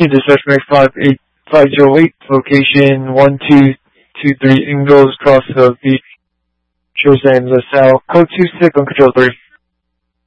Dispatch Mac 508, location 1223 Ingalls Crossville Beach, Los Angeles, LSAL, code 26 on Control 3.